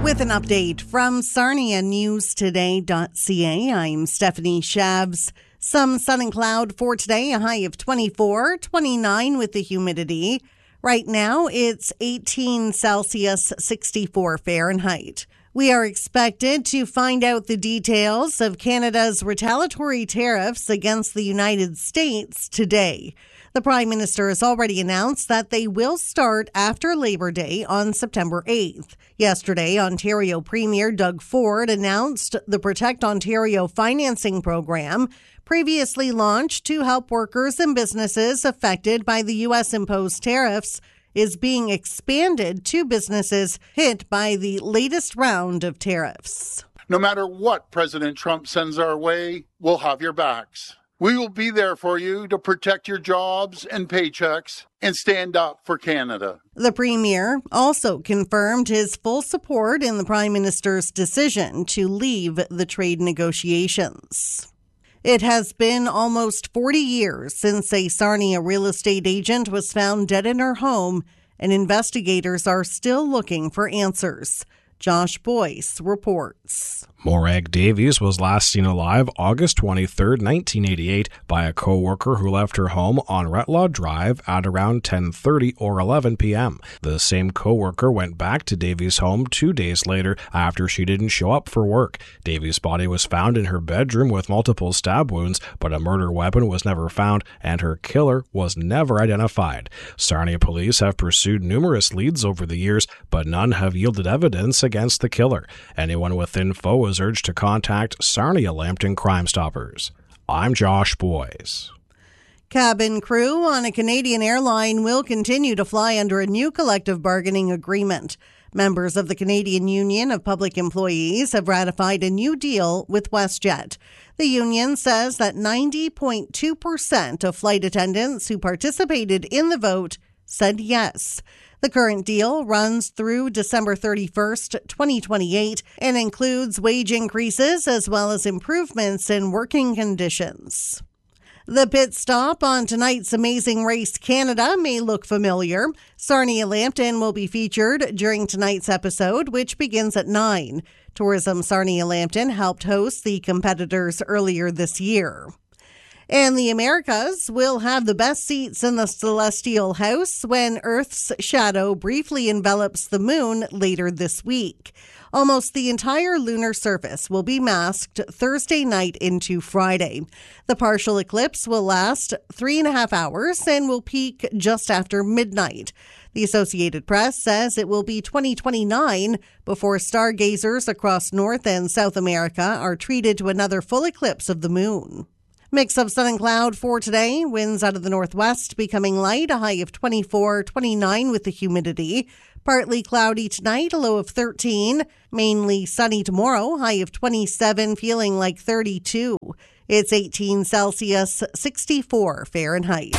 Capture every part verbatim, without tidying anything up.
With an update from Sarnia News Today dot C A, I'm Stephanie Shabs. Some sun and cloud for today, a high of twenty-four, twenty-nine with the humidity. Right now, it's eighteen Celsius, sixty-four Fahrenheit. We are expected to find out the details of Canada's retaliatory tariffs against the United States today. The Prime Minister has already announced that they will start after Labor Day on September eighth. Yesterday, Ontario Premier Doug Ford announced the Protect Ontario financing program, previously launched to help workers and businesses affected by the U S imposed tariffs, is being expanded to businesses hit by the latest round of tariffs. No matter what President Trump sends our way, we'll have your backs. We will be there for you to protect your jobs and paychecks and stand up for Canada. The Premier also confirmed his full support in the Prime Minister's decision to leave the trade negotiations. It has been almost forty years since a Sarnia real estate agent was found dead in her home, and investigators are still looking for answers. Josh Boyce reports. Morag Davies was last seen alive August twenty-third, nineteen eighty-eight by a co-worker who left her home on Retlaw Drive at around ten thirty or eleven p.m. The same co-worker went back to Davies' home two days later after she didn't show up for work. Davies' body was found in her bedroom with multiple stab wounds, but a murder weapon was never found and her killer was never identified. Sarnia police have pursued numerous leads over the years, but none have yielded evidence against the killer. Anyone with info is urged to contact Sarnia Lambton Crime Stoppers. I'm Josh Boyce. Cabin crew on a Canadian airline will continue to fly under a new collective bargaining agreement. Members of the Canadian Union of Public Employees have ratified a new deal with WestJet. The union says that ninety point two percent of flight attendants who participated in the vote said yes. The current deal runs through December thirty-first, twenty twenty-eight, and includes wage increases as well as improvements in working conditions. The pit stop on tonight's Amazing Race Canada may look familiar. Sarnia Lambton will be featured during tonight's episode, which begins at nine. Tourism Sarnia Lambton helped host the competitors earlier this year. And the Americas will have the best seats in the celestial house when Earth's shadow briefly envelops the moon later this week. Almost the entire lunar surface will be masked Thursday night into Friday. The partial eclipse will last three and a half hours and will peak just after midnight. The Associated Press says it will be twenty twenty-nine before stargazers across North and South America are treated to another full eclipse of the moon. Mix of sun and cloud for today. Winds out of the northwest becoming light, a high of twenty-four, twenty-nine with the humidity. Partly cloudy tonight, a low of thirteen. Mainly sunny tomorrow, high of twenty-seven, feeling like thirty-two. It's eighteen Celsius, sixty-four Fahrenheit.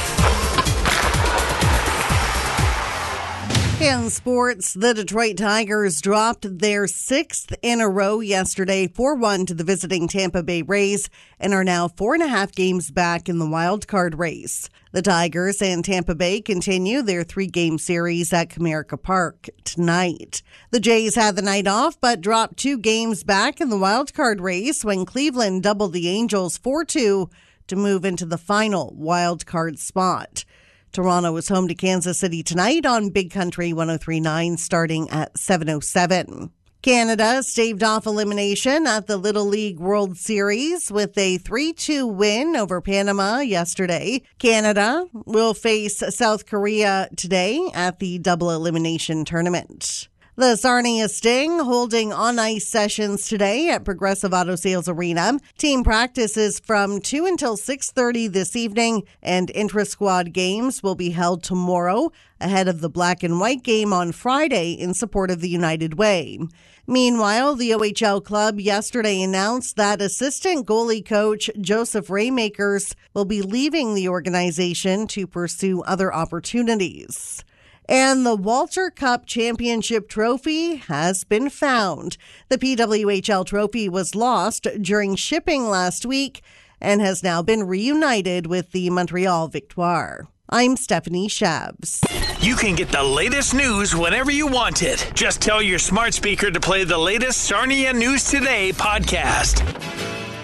In sports, the Detroit Tigers dropped their sixth in a row yesterday, four one to the visiting Tampa Bay Rays, and are now four and a half games back in the wild card race. The Tigers and Tampa Bay continue their three-game series at Comerica Park tonight. The Jays had the night off, but dropped two games back in the wild card race when Cleveland doubled the Angels four two to move into the final wild card spot. Toronto is home to Kansas City tonight on Big Country one oh three point nine starting at seven oh seven. Canada staved off elimination at the Little League World Series with a three two win over Panama yesterday. Canada will face South Korea today at the double elimination tournament. The Sarnia Sting holding on-ice sessions today at Progressive Auto Sales Arena. Team practices from two until six thirty this evening, and intra-squad games will be held tomorrow ahead of the black and white game on Friday in support of the United Way. Meanwhile, the O H L club yesterday announced that assistant goalie coach Joseph Raymakers will be leaving the organization to pursue other opportunities. And the Walter Cup Championship Trophy has been found. The P W H L trophy was lost during shipping last week and has now been reunited with the Montreal Victoire. I'm Stephanie Shabs. You can get the latest news whenever you want it. Just tell your smart speaker to play the latest Sarnia News Today podcast.